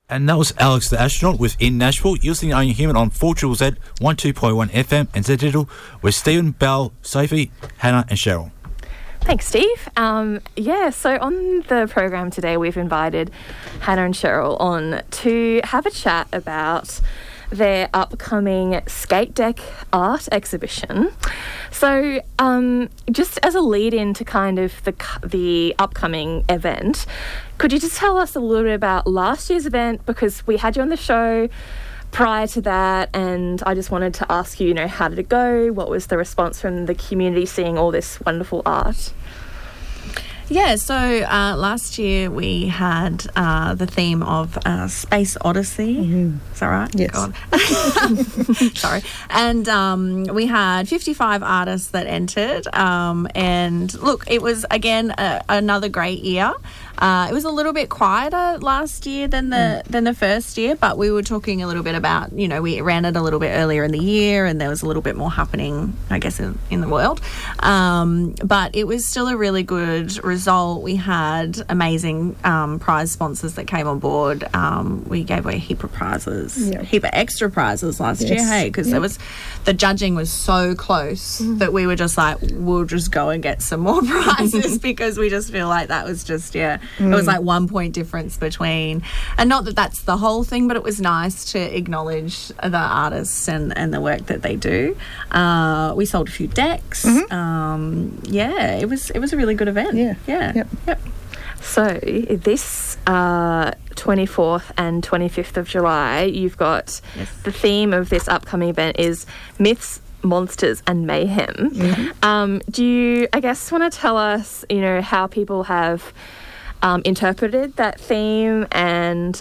And that was Alex the Astronaut with In Nashville, using Own Your Human on 4ZZZ 12.1 FM and Z Digital with Stephen, Belle, Sophie, Hannah and Cheryl. Thanks, Steve. So on the program today, we've invited Hannah and Cheryl on to have a chat about their upcoming skate deck art exhibition. So just as a lead-in to kind of the upcoming event, could you just tell us a little bit about last year's event? Because we had you on the show prior to that, and I just wanted to ask you, how did it go? What was the response from the community seeing all this wonderful art? Yeah, so last year we had the theme of Space Odyssey. Mm-hmm. Is that right? Yes. God. Sorry. And we had 55 artists that entered. And look, it was, again, another great year. It was a little bit quieter last year than the first year, but we were talking a little bit about, we ran it a little bit earlier in the year and there was a little bit more happening, I guess, in the world. But it was still a really good result. We had amazing prize sponsors that came on board. We gave away a heap of prizes, heap of extra prizes last year, hey, because the judging was so close that we were just like, we'll just go and get some more prizes because we just feel like that was just, it was like 1 point difference between, and not that that's the whole thing, but it was nice to acknowledge the artists and the work that they do. We sold a few decks. It was a really good event. Yep. So this 24th and 25th of July, you've got the theme of this upcoming event is Myths, Monsters and Mayhem. Do you, I guess, want to tell us, how people have interpreted that theme and,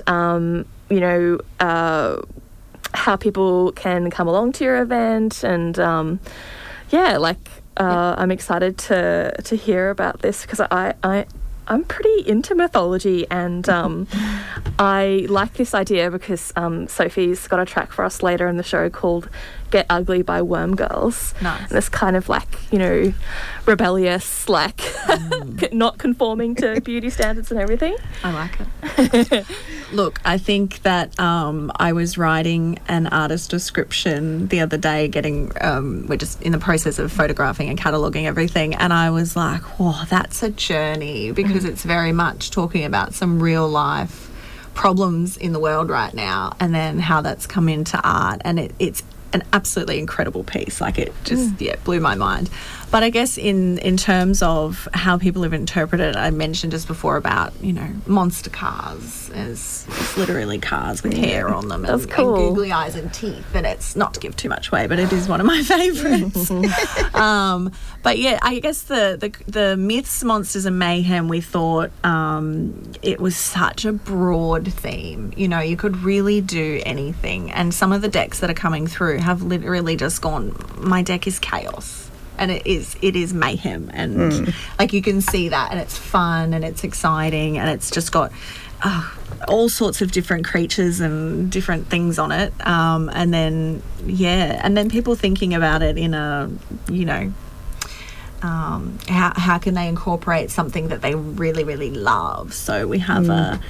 how people can come along to your event and, I'm excited to hear about this because I'm pretty into mythology and I like this idea because Sophie's got a track for us later in the show called Get Ugly by Worm Girls. Nice. And it's kind of like, rebellious, like not conforming to beauty standards and everything. I like it. Look, I think that I was writing an artist description the other day, we're just in the process of photographing and cataloguing everything, and I was like, whoa, that's a journey because it's very much talking about some real life problems in the world right now and then how that's come into art, and it's an absolutely incredible piece. Like it just blew my mind. But I guess in terms of how people have interpreted it, I mentioned just before about, monster cars as literally cars with hair on them and googly eyes and teeth. And it's not to give too much away, but it is one of my favourites. But yeah, I guess the Myths, Monsters and Mayhem, we thought it was such a broad theme. You could really do anything. And some of the decks that are coming through have literally just gone, my deck is chaos. And it is mayhem, and like you can see that, and it's fun and it's exciting, and it's just got all sorts of different creatures and different things on it, and then people thinking about it in a how can they incorporate something that they really, really love. So we have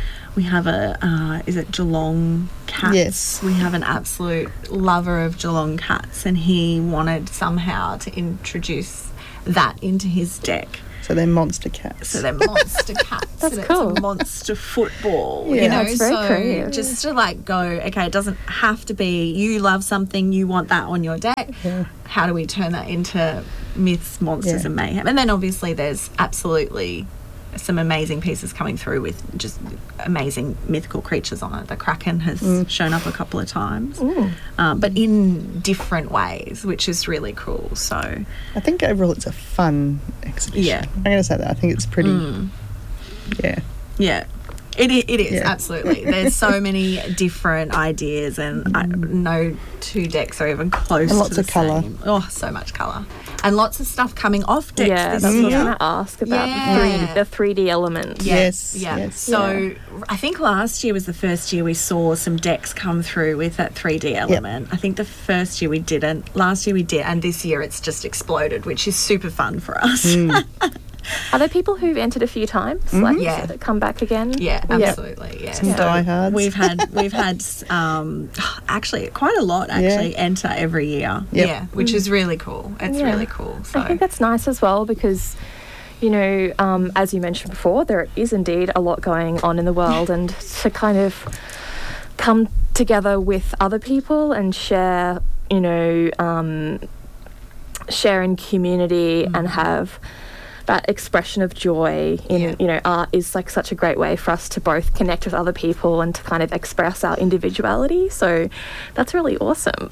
is it Geelong Cats? Yes. We have an absolute lover of Geelong Cats, and he wanted somehow to introduce that into his deck. So they're monster cats. That's and cool. It's a monster football. It's very creative. Just to go, okay, it doesn't have to be you love something, you want that on your deck. Yeah. How do we turn that into Myths, Monsters and Mayhem? And then obviously there's absolutely some amazing pieces coming through with just amazing mythical creatures on it. The Kraken has shown up a couple of times, but in different ways, which is really cool. So I think overall it's a fun exhibition. Yeah. I'm going to say that. I think it's pretty, Yeah. It is, absolutely. There's so many different ideas, and no two decks are even close and lots to the of colour. same. Oh, so much colour. And lots of stuff coming off decks That's this what I was year. going to ask about the 3D element. Yes. So I think last year was the first year we saw some decks come through with that 3D element. I think the first year we didn't. Last year we did, and this year it's just exploded, which is super fun for us. Are there people who've entered a few times, like Yeah. that come back again? Yeah, absolutely. Yeah. Some diehards. We've had actually quite a lot enter every year. Yep. Yeah, which is really cool. It's Yeah. really cool. So I think that's nice as well because, you know, as you mentioned before, there is indeed a lot going on in the world, and to kind of come together with other people and share, you know, share in community and have that expression of joy in, you know, art is like such a great way for us to both connect with other people and to kind of express our individuality. So that's really awesome.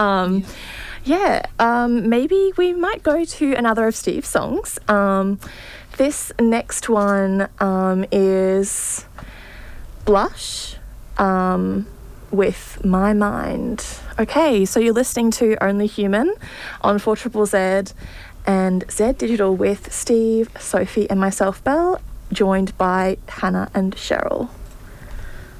Maybe we might go to another of Steve's songs. This next one is Blush with My Mind. Okay, so you're listening to Only Human on 4ZZZ and Z Digital with Steve, Sophie and myself, Belle, joined by Hannah and Cheryl.